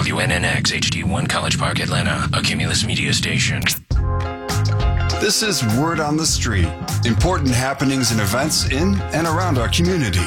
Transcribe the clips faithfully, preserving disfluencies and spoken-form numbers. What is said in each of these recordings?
W N N X H D one College Park, Atlanta, a Cumulus Media station. This is Word on the Street. Important happenings and events in and around our community.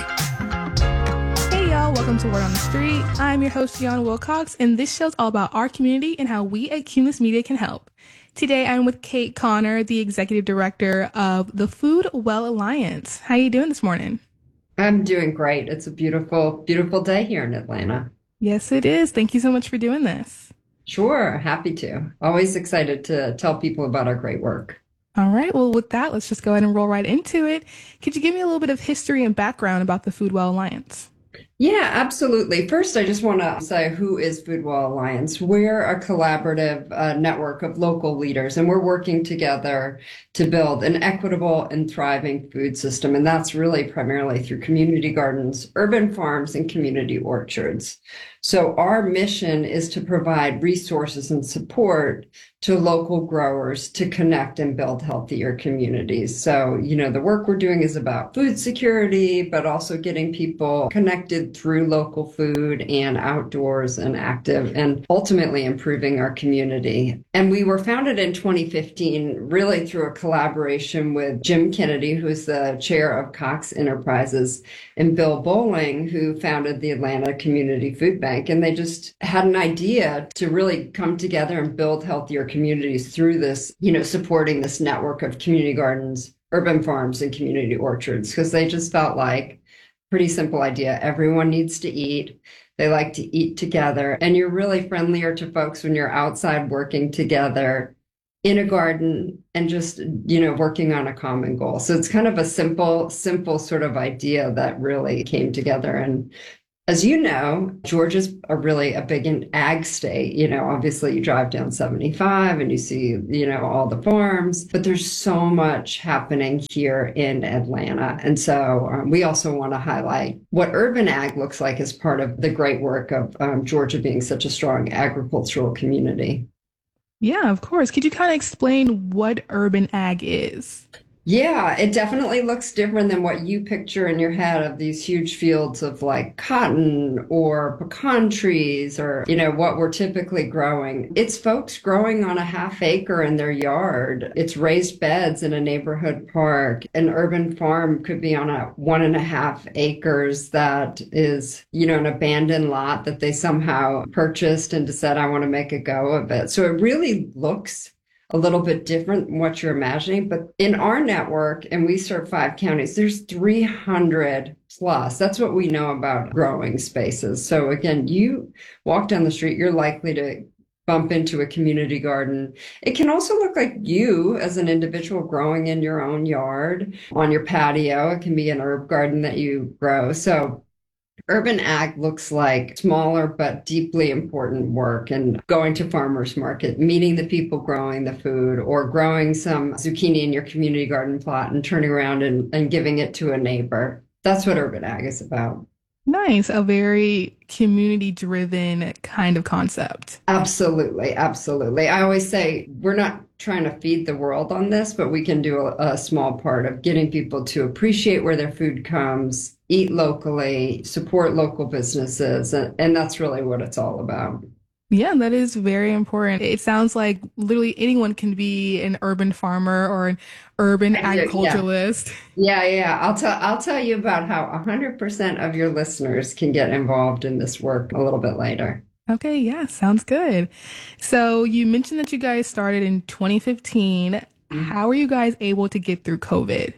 Hey y'all, welcome to Word on the Street. I'm your host, Jan Wilcox, and this show's all about our community and how we at Cumulus Media can help. Today, I'm with Kate Connor, the Executive Director of the Food Well Alliance. How are you doing this morning? I'm doing great. It's a beautiful, beautiful day here in Atlanta. Yes, it is. Thank you so much for doing this. Sure, happy to. Always excited to tell people about our great work. All right. Well, with that, let's just go ahead and roll right into it. Could you give me a little bit of history and background about the Food Well Alliance? Yeah, absolutely. First, I just want to say, who is Food Well Alliance? We're a collaborative uh, network of local leaders, and we're working together to build an equitable and thriving food system. And that's really primarily through community gardens, urban farms, and community orchards. So our mission is to provide resources and support to local growers to connect and build healthier communities. So, you know, the work we're doing is about food security, but also getting people connected through local food and outdoors and active, and ultimately improving our community. And we were founded in twenty fifteen, really through a collaboration with Jim Kennedy, who's the chair of Cox Enterprises, and Bill Bowling, who founded the Atlanta Community Food Bank. And they just had an idea to really come together and build healthier communities through this, you know, supporting this network of community gardens, urban farms, and community orchards, because they just felt like, pretty simple idea, everyone needs to eat. They like to eat together, and you're really friendlier to folks when you're outside working together in a garden and just, you know, working on a common goal. So it's kind of a simple, simple sort of idea that really came together. And as you know, Georgia's a really a big in ag state. You know, obviously you drive down seventy-five and you see, you know, all the farms, but there's so much happening here in Atlanta. And so um, we also want to highlight what urban ag looks like as part of the great work of um, Georgia being such a strong agricultural community. Yeah, of course. Could you kind of explain what urban ag is? Yeah, it definitely looks different than what you picture in your head of these huge fields of like cotton or pecan trees or, you know, what we're typically growing. It's folks growing on a half acre in their yard. It's raised beds in a neighborhood park. An urban farm could be on a one and a half acres that is, you know, an abandoned lot that they somehow purchased and decided, I want to make a go of it. So it really looks a little bit different than what you're imagining. But in our network, and we serve five counties, there's three hundred plus. That's what we know about growing spaces. So again, you walk down the street, you're likely to bump into a community garden. It can also look like you as an individual growing in your own yard, on your patio. It can be an herb garden that you grow. So urban ag looks like smaller but deeply important work, and going to farmers market, meeting the people growing the food, or growing some zucchini in your community garden plot and turning around and, and giving it to a neighbor. That's what urban ag is about. Nice. A very community-driven kind of concept. Absolutely. Absolutely. I always say we're not trying to feed the world on this, but we can do a, a small part of getting people to appreciate where their food comes, eat locally, support local businesses. And, and that's really what it's all about. Yeah, that is very important. It sounds like literally anyone can be an urban farmer or an urban agriculturalist. Yeah, yeah. yeah. I'll tell I'll tell you about how one hundred percent of your listeners can get involved in this work a little bit later. Okay, yeah, sounds good. So you mentioned that you guys started in twenty fifteen. Mm-hmm. How were you guys able to get through COVID?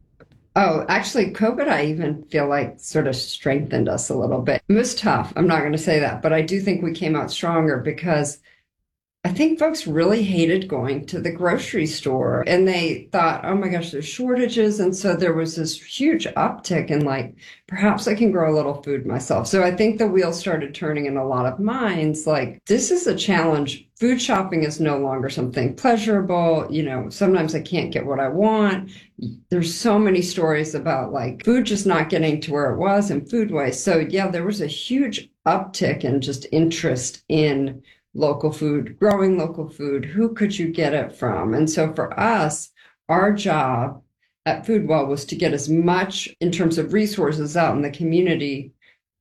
Oh, actually, COVID, I even feel like sort of strengthened us a little bit. It was tough. I'm not going to say that, but I do think we came out stronger because I think folks really hated going to the grocery store, and they thought, oh my gosh, there's shortages. And so there was this huge uptick in like, perhaps I can grow a little food myself. So I think the wheels started turning in a lot of minds. Like, this is a challenge. Food shopping is no longer something pleasurable. You know, sometimes I can't get what I want. There's so many stories about like food just not getting to where it was and food waste. So yeah, there was a huge uptick in just interest in local food, growing local food. Who could you get it from? And so for us, our job at Food Well was to get as much in terms of resources out in the community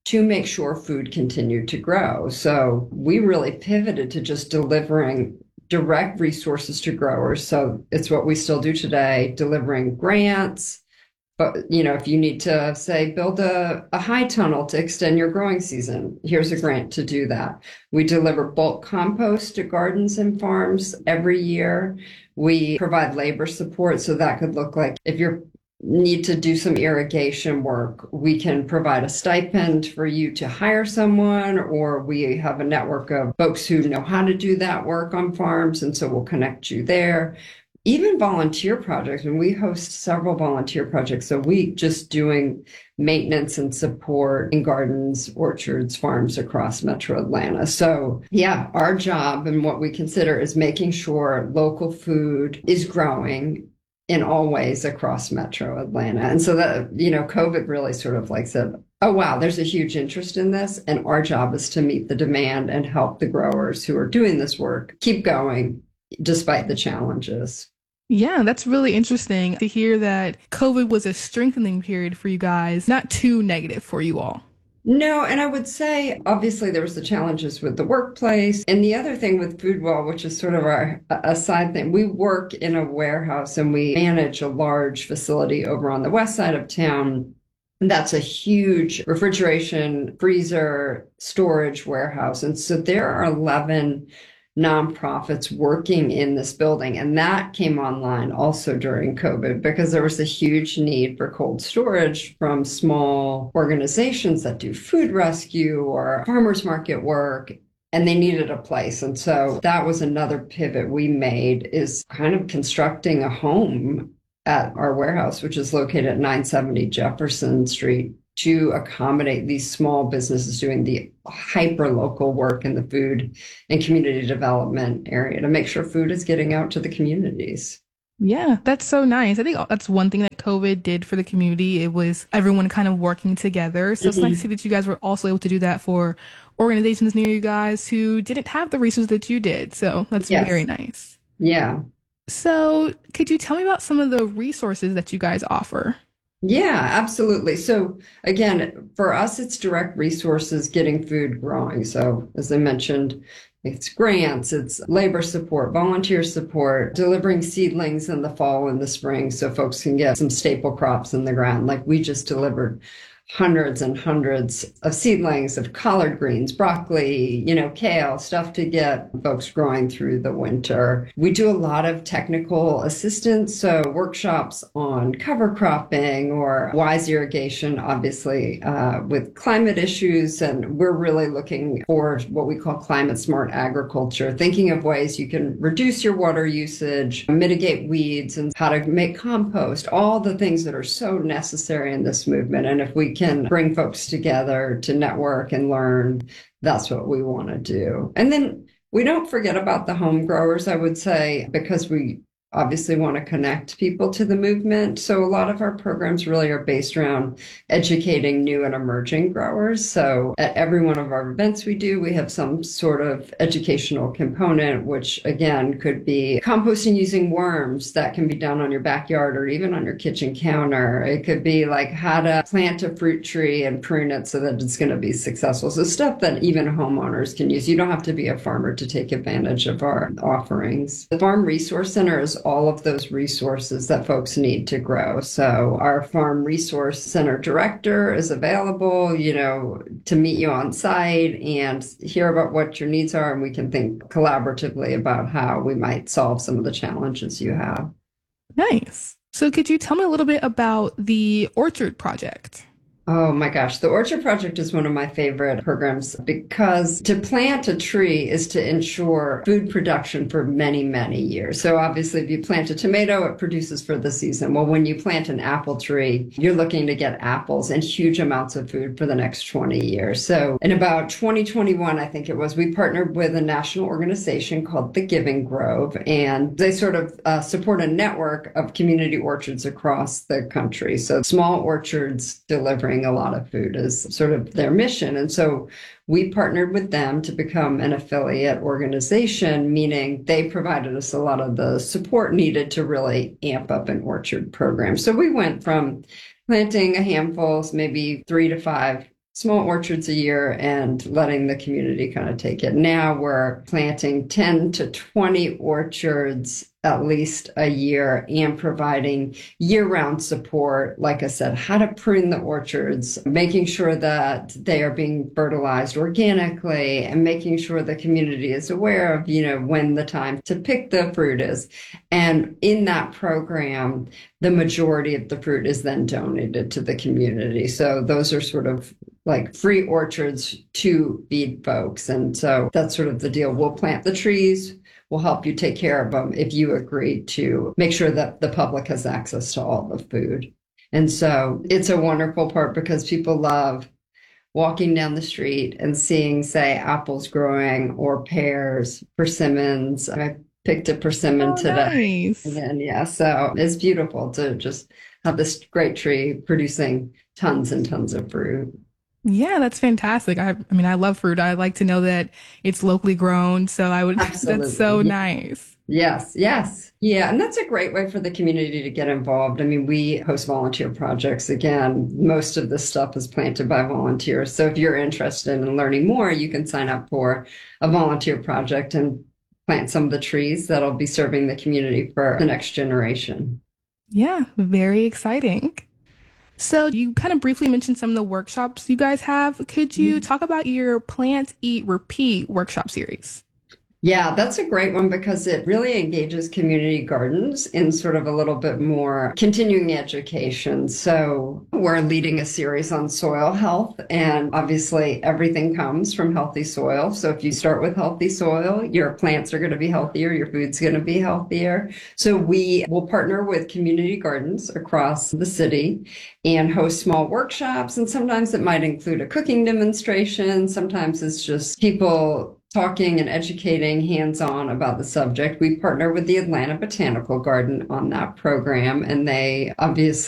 to make sure food continued to grow. So we really pivoted to just delivering direct resources to growers. So it's what we still do today, delivering grants. But, you know, if you need to, say, build a, a high tunnel to extend your growing season, here's a grant to do that. We deliver bulk compost to gardens and farms every year. We provide labor support. So that could look like if you need to do some irrigation work, we can provide a stipend for you to hire someone, or we have a network of folks who know how to do that work on farms. And so we'll connect you there. Even volunteer projects, and we host several volunteer projects. So we just doing maintenance and support in gardens, orchards, farms across Metro Atlanta. So yeah, our job and what we consider is making sure local food is growing in all ways across Metro Atlanta. And so that, you know, COVID really sort of like said, oh, wow, there's a huge interest in this. And our job is to meet the demand and help the growers who are doing this work keep going despite the challenges. Yeah, that's really interesting to hear that COVID was a strengthening period for you guys, not too negative for you all. No, and I would say, obviously, there was the challenges with the workplace. And the other thing with FoodWell, which is sort of our a side thing, we work in a warehouse and we manage a large facility over on the west side of town. That's a huge refrigeration, freezer, storage warehouse. And so there are eleven nonprofits working in this building. And that came online also during COVID because there was a huge need for cold storage from small organizations that do food rescue or farmers market work. And they needed a place. And so that was another pivot we made, is kind of constructing a home at our warehouse, which is located at nine seventy Jefferson Street, to accommodate these small businesses doing the hyper local work in the food and community development area to make sure food is getting out to the communities. Yeah, that's so nice. I think that's one thing that COVID did for the community. It was everyone kind of working together. So mm-hmm. It's nice to see that you guys were also able to do that for organizations near you guys who didn't have the resources that you did. So that's yes. very nice. Yeah. So could you tell me about some of the resources that you guys offer? Yeah, absolutely. So again, for us, it's direct resources, getting food growing. So as I mentioned, it's grants, it's labor support, volunteer support, delivering seedlings in the fall and the spring so folks can get some staple crops in the ground. Like we just delivered hundreds and hundreds of seedlings of collard greens, broccoli, you know, kale, stuff to get folks growing through the winter. We do a lot of technical assistance, so workshops on cover cropping or wise irrigation, obviously, uh, with climate issues. And we're really looking for what we call climate smart agriculture, thinking of ways you can reduce your water usage, mitigate weeds, and how to make compost, all the things that are so necessary in this movement. And if we can bring folks together to network and learn, that's what we want to do. And then we don't forget about the home growers, I would say, because we obviously want to connect people to the movement. So a lot of our programs really are based around educating new and emerging growers. So at every one of our events we do, we have some sort of educational component, which again could be composting using worms that can be done on your backyard or even on your kitchen counter. It could be like how to plant a fruit tree and prune it so that it's going to be successful. So stuff that even homeowners can use. You don't have to be a farmer to take advantage of our offerings. The Farm Resource Center is all of those resources that folks need to grow. So our Farm Resource Center director is available, you know, to meet you on site and hear about what your needs are. And we can think collaboratively about how we might solve some of the challenges you have. Nice. So could you tell me a little bit about the Orchard Project? Oh my gosh, the Orchard Project is one of my favorite programs because to plant a tree is to ensure food production for many, many years. So obviously, if you plant a tomato, it produces for the season. Well, when you plant an apple tree, you're looking to get apples and huge amounts of food for the next twenty years. So in about twenty twenty-one, I think it was, we partnered with a national organization called the Giving Grove, and they sort of uh, support a network of community orchards across the country. So small orchards delivering a lot of food is sort of their mission. And so we partnered with them to become an affiliate organization, meaning they provided us a lot of the support needed to really amp up an orchard program. So we went from planting a handful, maybe three to five small orchards a year and letting the community kind of take it. Now we're planting ten to twenty orchards at least a year and providing year-round support. Like I said, how to prune the orchards, making sure that they are being fertilized organically, and making sure the community is aware of, you know, when the time to pick the fruit is. And in that program, the majority of the fruit is then donated to the community. So those are sort of like free orchards to feed folks. And so that's sort of the deal. We'll plant the trees. We'll help you take care of them if you agree to make sure that the public has access to all the food. And so it's a wonderful part because people love walking down the street and seeing, say, apples growing or pears, persimmons. I picked a persimmon Oh, today. nice. And yeah, so it's beautiful to just have this great tree producing tons and tons of fruit. Yeah, that's fantastic. I, I mean, I love fruit. I like to know that it's locally grown. So I would, that's so Absolutely. nice. Yes, yes. Yeah, and that's a great way for the community to get involved. I mean, we host volunteer projects. Again, most of this stuff is planted by volunteers. So if you're interested in learning more, you can sign up for a volunteer project and plant some of the trees that'll be serving the community for the next generation. Yeah, very exciting. So you kind of briefly mentioned some of the workshops you guys have. Could you talk about your Plant, Eat, Repeat workshop series? Yeah, that's a great one because it really engages community gardens in sort of a little bit more continuing education. So we're leading a series on soil health, and obviously everything comes from healthy soil. So if you start with healthy soil, your plants are going to be healthier, your food's going to be healthier. So we will partner with community gardens across the city and host small workshops. And sometimes it might include a cooking demonstration. Sometimes it's just people talking and educating hands-on about the subject. We partner with the Atlanta Botanical Garden on that program, and they obviously